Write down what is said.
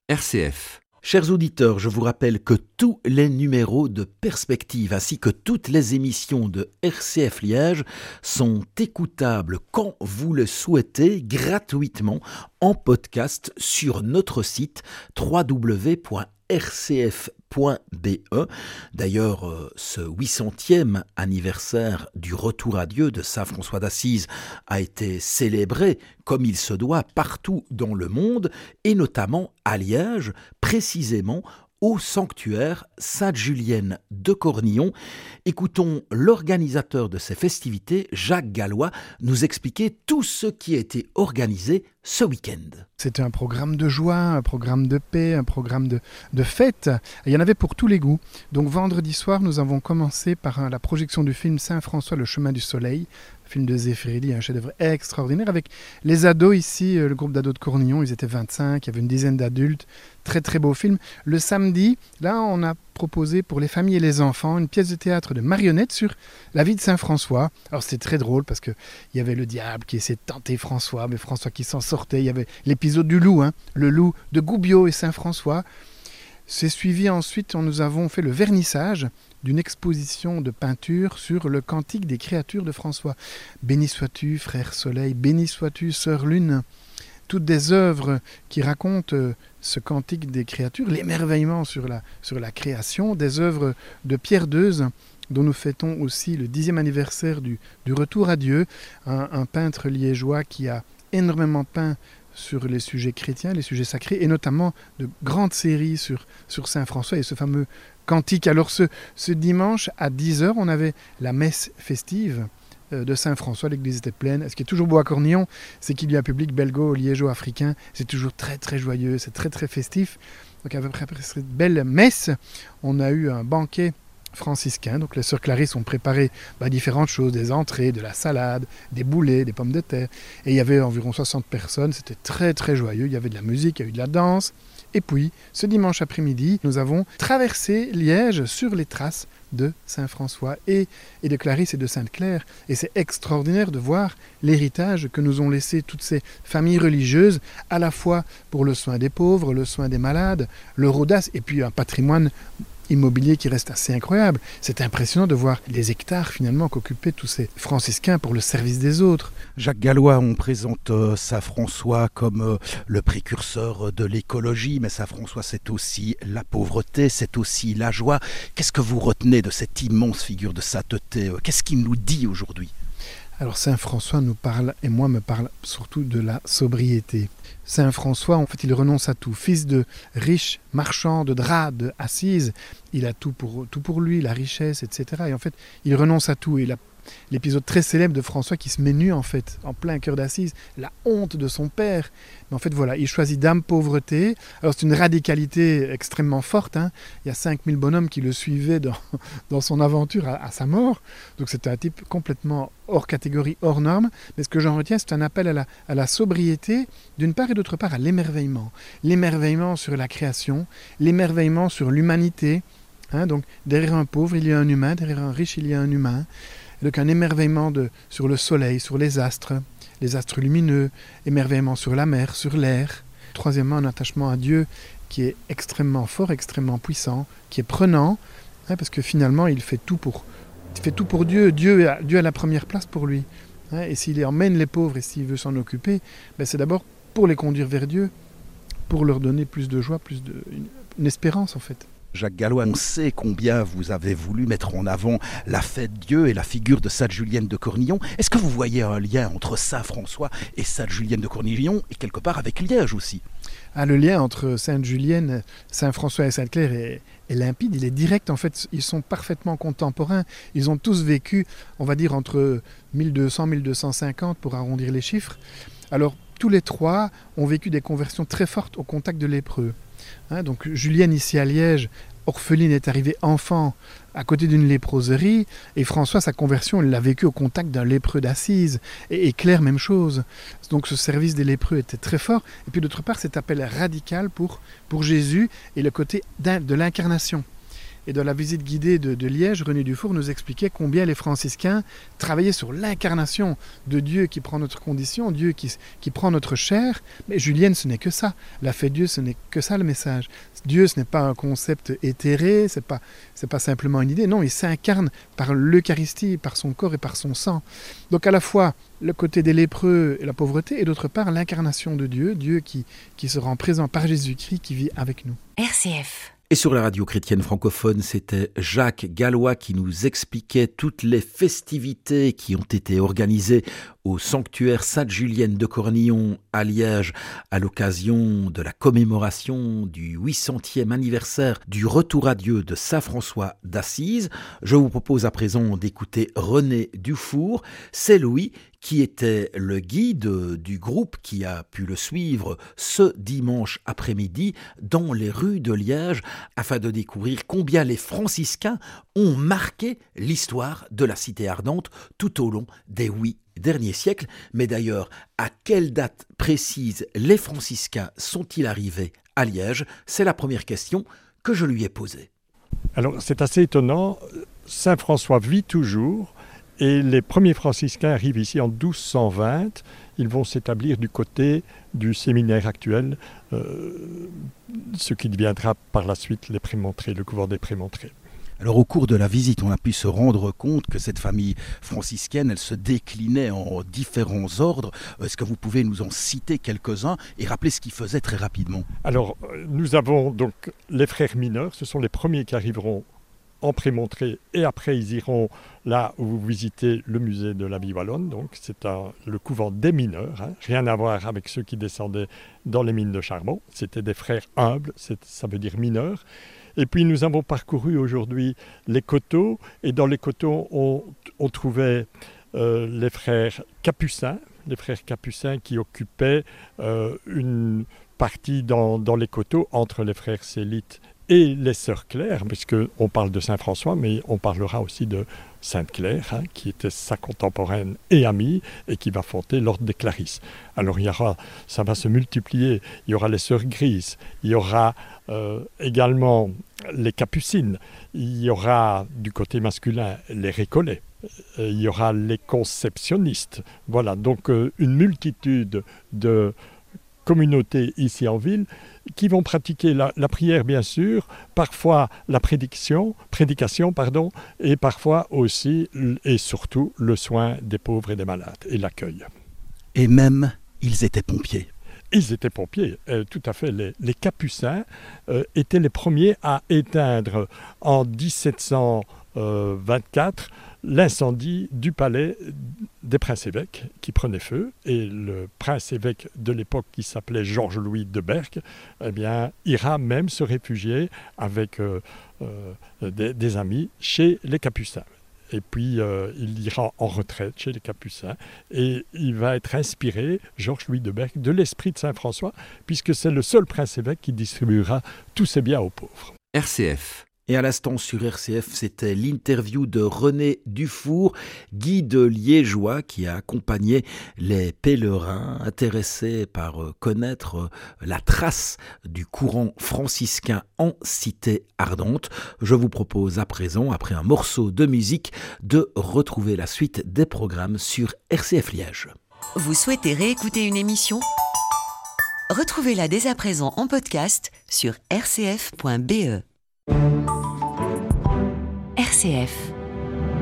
RCF. Chers auditeurs, je vous rappelle que tous les numéros de Perspective ainsi que toutes les émissions de RCF Liège sont écoutables quand vous le souhaitez gratuitement en podcast sur notre site www.rcf.be. D'ailleurs, ce 800e anniversaire du retour à Dieu de Saint François d'Assise a été célébré comme il se doit partout dans le monde et notamment à Liège, précisément au sanctuaire Sainte-Julienne de Cornillon. Écoutons l'organisateur de ces festivités, Jacques Gallois, nous expliquer tout ce qui a été organisé ce week-end. C'était un programme de joie, un programme de paix, un programme de fête. Il y en avait pour tous les goûts. Donc vendredi soir, nous avons commencé par la projection du film Saint-François, le chemin du soleil, film de Zeffirelli, un chef-d'œuvre extraordinaire, avec les ados ici, le groupe d'ados de Cornillon, ils étaient 25, il y avait une dizaine d'adultes, très très beau film. Le samedi, là on a proposé pour les familles et les enfants une pièce de théâtre de marionnettes sur la vie de Saint-François. Alors c'était très drôle parce qu'il y avait le diable qui essayait de tenter François, mais François qui s'en sortait, il y avait l'épisode du loup, le loup de Goubiot et Saint-François. C'est suivi ensuite, nous avons fait le vernissage d'une exposition de peinture sur le cantique des créatures de François. Béni sois-tu, frère soleil, béni sois-tu, sœur lune. Toutes des œuvres qui racontent ce cantique des créatures, l'émerveillement sur la création, des œuvres de Pierre Deuze, dont nous fêtons aussi le 10e anniversaire du retour à Dieu, un peintre liégeois qui a énormément peint sur les sujets chrétiens, les sujets sacrés, et notamment de grandes séries sur Saint-François et ce fameux cantique. Alors ce dimanche à 10h, on avait la messe festive de Saint-François, l'église était pleine. Ce qui est toujours beau à Cornillon, c'est qu'il y a un public belgo-liégeois-africain, c'est toujours très très joyeux, c'est très très festif. Donc après cette belle messe, on a eu un banquet franciscain, donc les sœurs Clarisse ont préparé différentes choses, des entrées, de la salade, des boulets, des pommes de terre, et il y avait environ 60 personnes, c'était très très joyeux, il y avait de la musique, il y a eu de la danse, et puis ce dimanche après-midi, nous avons traversé Liège sur les traces de Saint-François et de Clarisse et de Sainte-Claire, et c'est extraordinaire de voir l'héritage que nous ont laissé toutes ces familles religieuses, à la fois pour le soin des pauvres, le soin des malades, leur audace, et puis un patrimoine immobilier qui reste assez incroyable. C'est impressionnant de voir les hectares finalement qu'occupaient tous ces franciscains pour le service des autres. Jacques Gallois, on présente Saint-François comme le précurseur de l'écologie, mais Saint-François c'est aussi la pauvreté, c'est aussi la joie. Qu'est-ce que vous retenez de cette immense figure de sainteté ? Qu'est-ce qu'il nous dit aujourd'hui ? Alors Saint-François nous parle, et moi me parle surtout de la sobriété. Saint-François, en fait, il renonce à tout. Fils de riche marchand de draps de Assise, il a tout pour lui, la richesse, etc. Et en fait, il renonce à tout. Et l'épisode très célèbre de François qui se met nu, en fait, en plein cœur d'Assise, la honte de son père. Mais en fait, voilà, il choisit d'âme pauvreté. Alors, c'est une radicalité extrêmement forte. Il y a 5000 bonhommes qui le suivaient dans son aventure à sa mort. Donc, c'était un type complètement hors catégorie, hors norme. Mais ce que j'en retiens, c'est un appel à la sobriété, d'une part et d'autre part à l'émerveillement. L'émerveillement sur la création, l'émerveillement sur l'humanité. Donc, derrière un pauvre, il y a un humain. Derrière un riche, il y a un humain. Donc un émerveillement sur le soleil, sur les astres lumineux, émerveillement sur la mer, sur l'air. Troisièmement, un attachement à Dieu qui est extrêmement fort, extrêmement puissant, qui est prenant, parce que finalement il fait tout pour Dieu. Dieu a la première place pour lui. Et s'il emmène les pauvres et s'il veut s'en occuper, c'est d'abord pour les conduire vers Dieu, pour leur donner plus de joie, une espérance en fait. Jacques Gallois, on sait combien vous avez voulu mettre en avant la fête Dieu et la figure de Sainte-Julienne de Cornillon. Est-ce que vous voyez un lien entre Saint-François et Sainte-Julienne de Cornillon et quelque part avec Liège aussi ? Le lien entre Sainte-Julienne, Saint-François et Sainte-Claire est limpide, il est direct. En fait, ils sont parfaitement contemporains. Ils ont tous vécu, on va dire, entre 1200-1250 pour arrondir les chiffres. Alors, tous les trois ont vécu des conversions très fortes au contact de lépreux. Donc Julienne ici à Liège, orpheline, est arrivée enfant à côté d'une léproserie, et François, sa conversion, il l'a vécu au contact d'un lépreux d'Assise, et Claire, même chose. Donc ce service des lépreux était très fort, et puis d'autre part cet appel radical pour Jésus et le côté de l'incarnation. Et dans la visite guidée de Liège, René Dufour nous expliquait combien les franciscains travaillaient sur l'incarnation de Dieu qui prend notre condition, Dieu qui prend notre chair. Mais Julienne, ce n'est que ça. La fête Dieu, ce n'est que ça le message. Dieu, ce n'est pas un concept éthéré, c'est pas simplement une idée. Non, il s'incarne par l'Eucharistie, par son corps et par son sang. Donc à la fois le côté des lépreux et la pauvreté, et d'autre part l'incarnation de Dieu, Dieu qui se rend présent par Jésus-Christ, qui vit avec nous. RCF. Et sur la radio chrétienne francophone, c'était Jacques Gallois qui nous expliquait toutes les festivités qui ont été organisées au sanctuaire Sainte-Julienne de Cornillon à Liège à l'occasion de la commémoration du 800e anniversaire du retour à Dieu de saint François d'Assise. Je vous propose à présent d'écouter René Dufour. C'est lui qui était le guide du groupe qui a pu le suivre ce dimanche après-midi dans les rues de Liège afin de découvrir combien les franciscains ont marqué l'histoire de la cité ardente tout au long des 8 derniers siècles. Mais d'ailleurs, à quelle date précise les franciscains sont-ils arrivés à Liège ? C'est la première question que je lui ai posée. Alors c'est assez étonnant, saint François vit toujours. Et les premiers franciscains arrivent ici en 1220. Ils vont s'établir du côté du séminaire actuel, ce qui deviendra par la suite les Prémontrés, le couvent des Prémontrés. Alors au cours de la visite, on a pu se rendre compte que cette famille franciscaine, elle se déclinait en différents ordres. Est-ce que vous pouvez nous en citer quelques-uns et rappeler ce qu'ils faisaient très rapidement ? Alors nous avons donc les frères mineurs, ce sont les premiers qui arriveront en Prémontré, et après ils iront là où vous visitez le musée de l'Abbey Wallonne, donc c'est le couvent des mineurs, rien à voir avec ceux qui descendaient dans les mines de charbon, c'était des frères humbles, ça veut dire mineurs. Et puis nous avons parcouru aujourd'hui les coteaux, et dans les coteaux on trouvait les frères capucins qui occupaient une partie dans les coteaux entre les frères Célites et les sœurs Claires, puisqu'on parle de saint François, mais on parlera aussi de sainte Claire, qui était sa contemporaine et amie, et qui va fonder l'ordre des Clarisses. Alors ça va se multiplier, il y aura les sœurs Grises, il y aura également les Capucines, il y aura du côté masculin les Récollets, il y aura les Conceptionnistes. Voilà, donc une multitude de communautés ici en ville qui vont pratiquer la prière bien sûr, parfois la prédication, et parfois aussi et surtout le soin des pauvres et des malades et l'accueil. Et même, ils étaient pompiers. Ils étaient pompiers, tout à fait. Les Capucins étaient les premiers à éteindre en 1724 l'incendie du palais des princes-évêques qui prenait feu, et le prince-évêque de l'époque qui s'appelait Georges-Louis de Berck, ira même se réfugier avec des amis chez les Capucins. Et puis il ira en retraite chez les Capucins, et il va être inspiré, Georges-Louis de Berck, de l'esprit de saint François, puisque c'est le seul prince-évêque qui distribuera tous ses biens aux pauvres. RCF. Et à l'instant sur RCF, c'était l'interview de René Dufour, guide liégeois qui a accompagné les pèlerins intéressés par connaître la trace du courant franciscain en cité ardente. Je vous propose à présent, après un morceau de musique, de retrouver la suite des programmes sur RCF Liège. Vous souhaitez réécouter une émission ? Retrouvez-la dès à présent en podcast sur rcf.be. RCF